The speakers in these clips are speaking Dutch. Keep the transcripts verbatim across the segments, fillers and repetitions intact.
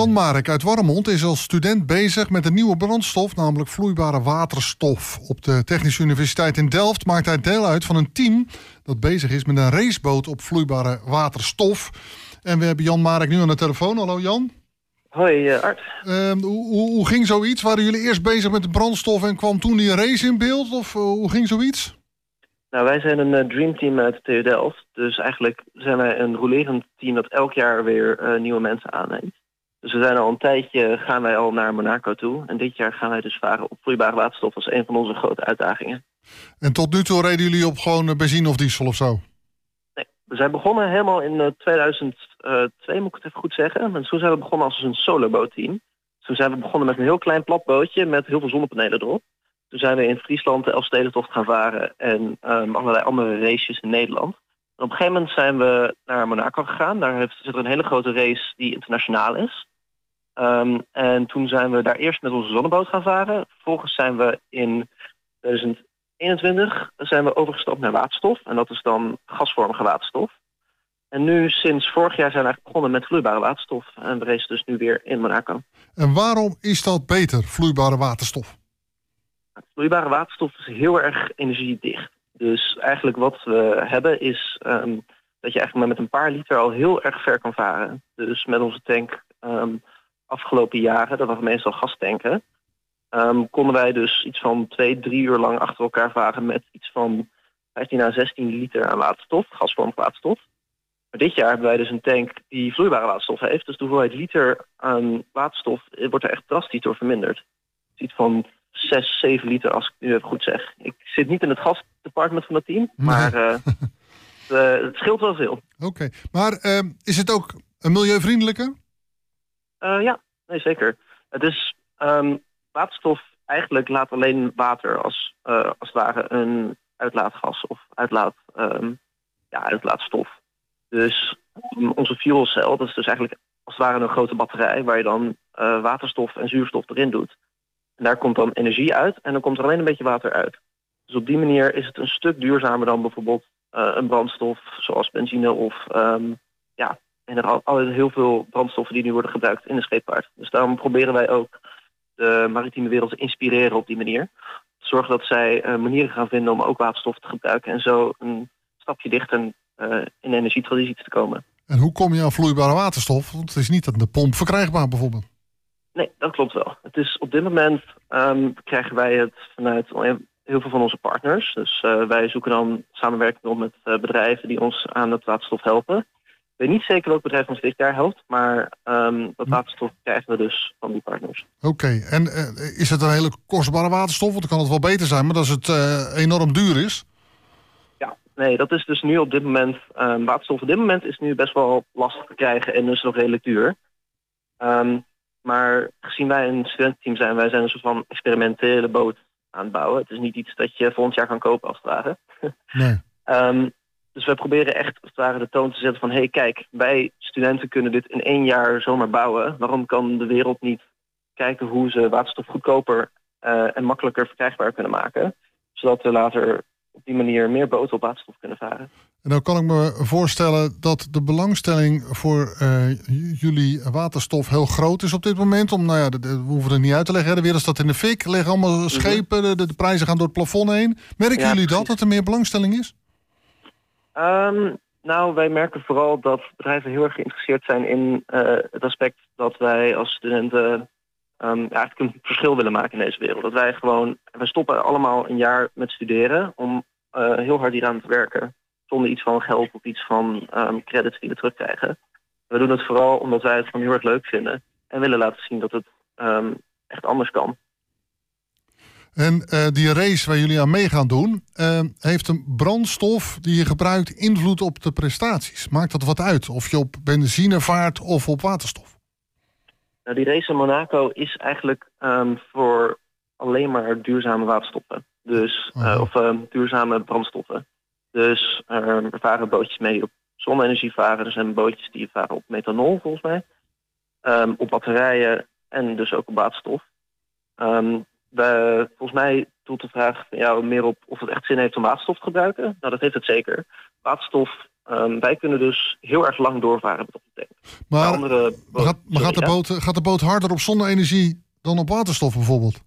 Jan Marek uit Warmond is als student bezig met een nieuwe brandstof, namelijk vloeibare waterstof. Op de Technische Universiteit in Delft maakt hij deel uit van een team dat bezig is met een raceboot op vloeibare waterstof. En we hebben Jan Marek nu aan de telefoon. Hallo Jan. Hoi uh, Art. Uh, hoe, hoe ging zoiets? Waren jullie eerst bezig met de brandstof en kwam toen die race in beeld? Of uh, hoe ging zoiets? Nou, wij zijn een uh, dreamteam uit de T U Delft. Dus eigenlijk zijn wij een rolerend team dat elk jaar weer uh, nieuwe mensen aanneemt. Dus we zijn al een tijdje, gaan wij al naar Monaco toe. En dit jaar gaan wij dus varen op vloeibare waterstof als een van onze grote uitdagingen. En tot nu toe reden jullie op gewoon benzine of diesel of zo? Nee, we zijn begonnen helemaal in uh, tweeduizend twee, moet ik het even goed zeggen. En toen zijn we begonnen als een solobootteam. Toen zijn we begonnen met een heel klein plat bootje met heel veel zonnepanelen erop. Toen zijn we in Friesland de Elfstedentocht gaan varen en um, allerlei andere races in Nederland. En op een gegeven moment zijn we naar Monaco gegaan. Daar heeft, zit er een hele grote race die internationaal is. Um, en toen zijn we daar eerst met onze zonneboot gaan varen. Vervolgens zijn we in tweeduizend eenentwintig zijn we overgestapt naar waterstof. En dat is dan gasvormige waterstof. En nu sinds vorig jaar zijn we eigenlijk begonnen met vloeibare waterstof. En we racen dus nu weer in Monaco. En waarom is dat beter, vloeibare waterstof? Vloeibare waterstof is heel erg energiedicht. Dus eigenlijk wat we hebben is um, dat je eigenlijk maar met een paar liter al heel erg ver kan varen. Dus met onze tank um, afgelopen jaren, dat waren meestal gastanken, um, konden wij dus iets van twee, drie uur lang achter elkaar varen met iets van vijftien à zestien liter aan waterstof, gasvormige waterstof. Maar dit jaar hebben wij dus een tank die vloeibare waterstof heeft. Dus de hoeveelheid liter aan waterstof wordt er echt drastisch door verminderd. Iets van zes, zeven liter, als ik nu even goed zeg. Ik zit niet in het gasdepartement van het team, maar uh, het, uh, het scheelt wel veel. Oké, okay. maar uh, is het ook een milieuvriendelijke? Uh, ja, nee, zeker. Het is um, waterstof eigenlijk laat alleen water als, uh, als het ware een uitlaatgas of uitlaat, um, ja, uitlaatstof. Dus um, onze fuelcel, dat is dus eigenlijk als het ware een grote batterij waar je dan uh, waterstof en zuurstof erin doet. En daar komt dan energie uit en dan komt er alleen een beetje water uit. Dus op die manier is het een stuk duurzamer dan bijvoorbeeld uh, een brandstof zoals benzine of um, ja, en er al, al heel veel brandstoffen die nu worden gebruikt in de scheepvaart. Dus daarom proberen wij ook de maritieme wereld te inspireren op die manier. Zorgen dat zij uh, manieren gaan vinden om ook waterstof te gebruiken en zo een stapje dichter uh, in de energietransitie te komen. En hoe kom je aan vloeibare waterstof? Want het is niet aan de pomp verkrijgbaar bijvoorbeeld. Nee, dat klopt wel. Het is op dit moment um, krijgen wij het vanuit heel veel van onze partners. Dus uh, wij zoeken dan samenwerking op met uh, bedrijven die ons aan het waterstof helpen. Ik weet niet zeker welk bedrijf ons dit jaar helpt, maar um, dat waterstof krijgen we dus van die partners. Oké, okay. en uh, is het een hele kostbare waterstof? Want dan kan het wel beter zijn, maar als het uh, enorm duur is? Ja, nee, dat is dus nu op dit moment, um, waterstof op dit moment is nu best wel lastig te krijgen en dus nog redelijk duur. Um, Maar gezien wij een studententeam zijn, wij zijn een soort van experimentele boot aan het bouwen. Het is niet iets dat je volgend jaar kan kopen als het ware. Nee. um, dus we proberen echt als het ware de toon te zetten van, hé hey, kijk, wij studenten kunnen dit in één jaar zomaar bouwen. Waarom kan de wereld niet kijken hoe ze waterstof goedkoper uh, en makkelijker verkrijgbaar kunnen maken? Zodat we later op die manier meer boten op waterstof kunnen varen. En dan kan ik me voorstellen dat de belangstelling voor uh, jullie waterstof heel groot is op dit moment. Om, nou ja, de, de, we hoeven het niet uit te leggen. Hè. De wereld staat in de fik, liggen allemaal schepen, de, de prijzen gaan door het plafond heen. Merken ja, jullie precies. dat, dat er meer belangstelling is? Um, nou, wij merken vooral dat bedrijven heel erg geïnteresseerd zijn in uh, het aspect dat wij als studenten um, eigenlijk een verschil willen maken in deze wereld. Dat wij gewoon, we stoppen allemaal een jaar met studeren om uh, heel hard hieraan te werken. Zonder iets van geld of iets van um, credits die we terugkrijgen. We doen het vooral omdat wij het gewoon heel erg leuk vinden. En willen laten zien dat het um, echt anders kan. En uh, die race waar jullie aan mee gaan doen, Uh, heeft een brandstof die je gebruikt invloed op de prestaties? Maakt dat wat uit? Of je op benzine vaart of op waterstof? Nou, die race in Monaco is eigenlijk um, voor alleen maar duurzame waterstoffen. Dus, uh, oh. Of um, duurzame brandstoffen. Dus uh, er varen bootjes mee die op zonne-energie varen. Er zijn bootjes die varen op methanol, volgens mij. Um, op batterijen en dus ook op waterstof. Um, we, volgens mij doelt de vraag van jou meer op of het echt zin heeft om waterstof te gebruiken. Nou, dat heeft het zeker. Waterstof Um, wij kunnen dus heel erg lang doorvaren met op de tank. Maar, andere boot, gaat, maar gaat, de boot, gaat de boot harder op zonne-energie dan op waterstof bijvoorbeeld?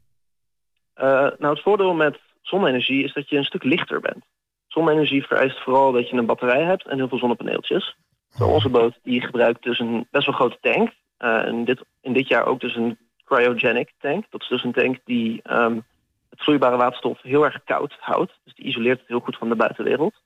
Uh, nou, het voordeel met zonne-energie is dat je een stuk lichter bent. Zonne-energie vereist vooral dat je een batterij hebt en heel veel zonnepaneeltjes. Zo, onze boot die gebruikt dus een best wel grote tank. Uh, in, dit, in dit jaar ook dus een cryogenic tank. Dat is dus een tank die um, het vloeibare waterstof heel erg koud houdt. Dus die isoleert het heel goed van de buitenwereld.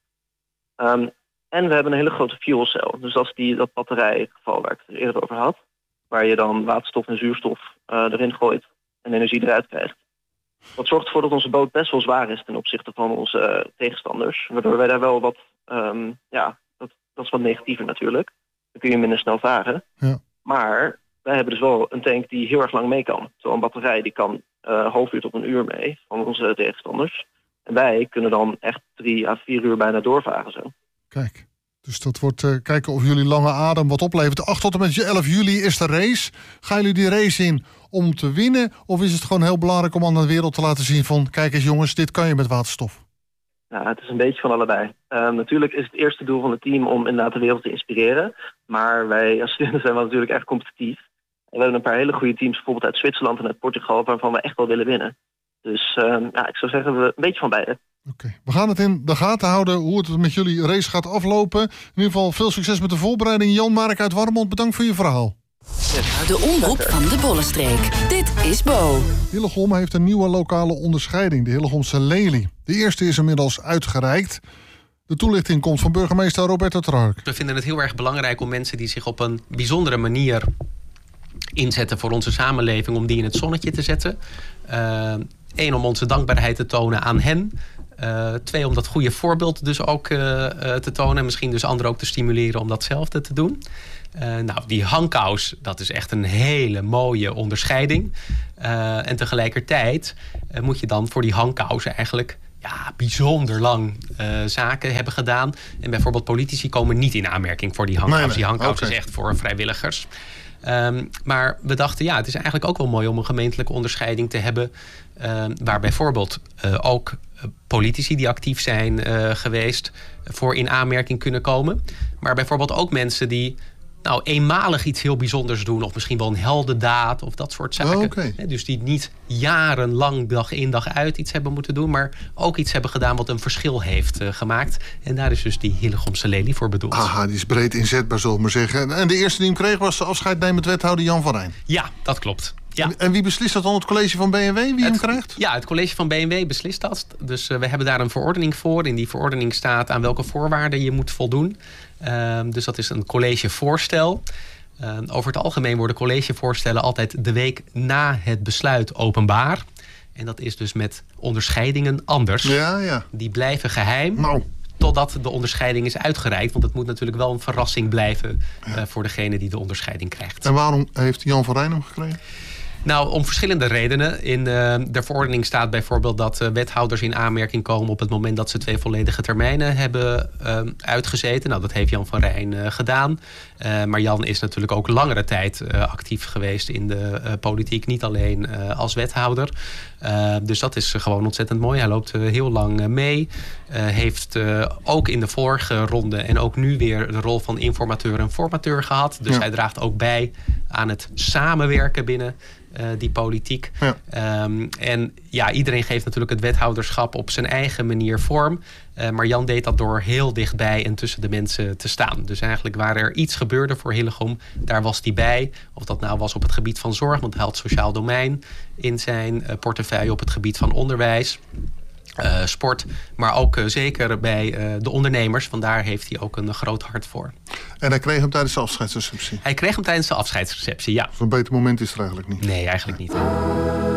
Um, en we hebben een hele grote fuelcel. Dus dat is die, dat batterijgeval waar ik het eerder over had. Waar je dan waterstof en zuurstof uh, erin gooit en energie eruit krijgt. Dat zorgt ervoor dat onze boot best wel zwaar is ten opzichte van onze uh, tegenstanders. Waardoor wij daar wel wat, um, ja, dat, dat is wat negatiever natuurlijk. Dan kun je minder snel varen. Ja. Maar wij hebben dus wel een tank die heel erg lang mee kan. Terwijl een batterij die kan uh, een half uur tot een uur mee van onze tegenstanders. En wij kunnen dan echt drie à vier uur bijna doorvaren zo. Kijk, dus dat wordt uh, kijken of jullie lange adem wat oplevert. acht tot en met elf juli is de race. Gaan jullie die race in om te winnen? Of is het gewoon heel belangrijk om aan de wereld te laten zien van... kijk eens jongens, dit kan je met waterstof? Nou, het is een beetje van allebei. Uh, natuurlijk is het eerste doel van het team om inderdaad de wereld te inspireren. Maar wij als studenten zijn wel natuurlijk echt competitief. En we hebben een paar hele goede teams, bijvoorbeeld uit Zwitserland en uit Portugal... waarvan we echt wel willen winnen. Dus uh, ja, ik zou zeggen, we een beetje van beide. Oké, okay. We gaan het in de gaten houden hoe het met jullie race gaat aflopen. In ieder geval veel succes met de voorbereiding. Jan-Mark uit Warmond, bedankt voor je verhaal. Yes. De omroep van de Bollenstreek. Dit is Bo. Hillegom heeft een nieuwe lokale onderscheiding, de Hillegomse Lelie. De eerste is inmiddels uitgereikt. De toelichting komt van burgemeester Roberto Trark. We vinden het heel erg belangrijk om mensen die zich op een bijzondere manier inzetten voor onze samenleving, om die in het zonnetje te zetten. Eén, uh, om onze dankbaarheid te tonen aan hen. Uh, twee, om dat goede voorbeeld dus ook uh, uh, te tonen. En misschien dus anderen ook te stimuleren om datzelfde te doen. Uh, nou, die hangkous, dat is echt een hele mooie onderscheiding. Uh, en tegelijkertijd uh, moet je dan voor die hangkousen eigenlijk ja, bijzonder lang uh, zaken hebben gedaan. En bijvoorbeeld politici komen niet in aanmerking voor die hangkous. Nee, nee. Die hangkous okay. is echt voor vrijwilligers. Um, maar we dachten, ja, het is eigenlijk ook wel mooi om een gemeentelijke onderscheiding te hebben. Uh, waar bijvoorbeeld uh, ook politici die actief zijn uh, geweest voor in aanmerking kunnen komen. Maar bijvoorbeeld ook mensen die nou eenmalig iets heel bijzonders doen, of misschien wel een heldendaad of dat soort zaken. Oh, okay. Dus die niet jarenlang dag in dag uit iets hebben moeten doen, maar ook iets hebben gedaan wat een verschil heeft uh, gemaakt. En daar is dus die Hillegomse Lelie voor bedoeld. Aha, die is breed inzetbaar, zullen we maar zeggen. En de eerste die hem kreeg was de afscheidnemend wethouder Jan van Rijn. Ja, dat klopt. Ja. En, en wie beslist dat dan? Het college van B N W? Wie het, hem krijgt? Ja, het college van B N W beslist dat. Dus uh, we hebben daar een verordening voor. In die verordening staat aan welke voorwaarden je moet voldoen. Uh, dus dat is een collegevoorstel. Uh, over het algemeen worden collegevoorstellen altijd de week na het besluit openbaar. En dat is dus met onderscheidingen anders. Ja, ja. Die blijven geheim. Nou. Totdat de onderscheiding is uitgereikt. Want het moet natuurlijk wel een verrassing blijven uh, voor degene die de onderscheiding krijgt. En waarom heeft Jan van Rijn hem gekregen? Nou, om verschillende redenen. In uh, de verordening staat bijvoorbeeld dat uh, wethouders in aanmerking komen op het moment dat ze twee volledige termijnen hebben uh, uitgezeten. Nou, dat heeft Jan van Rijn uh, gedaan. Uh, maar Jan is natuurlijk ook langere tijd uh, actief geweest in de uh, politiek. Niet alleen uh, als wethouder. Uh, dus dat is uh, gewoon ontzettend mooi. Hij loopt uh, heel lang uh, mee. Uh, heeft uh, ook in de vorige ronde en ook nu weer de rol van informateur en formateur gehad. Dus ja. Hij draagt ook bij aan het samenwerken binnen Uh, die politiek. Ja. Um, en ja, iedereen geeft natuurlijk het wethouderschap op zijn eigen manier vorm. Uh, maar Jan deed dat door heel dichtbij en tussen de mensen te staan. Dus eigenlijk waar er iets gebeurde voor Hillegom, daar was hij bij. Of dat nou was op het gebied van zorg, want hij had sociaal domein in zijn uh, portefeuille, op het gebied van onderwijs. Uh, sport, maar ook uh, zeker bij uh, de ondernemers. Vandaar heeft hij ook een uh, groot hart voor. En hij kreeg hem tijdens de afscheidsreceptie? Hij kreeg hem tijdens de afscheidsreceptie, ja. Zo'n beter moment is er eigenlijk niet? Nee, eigenlijk niet.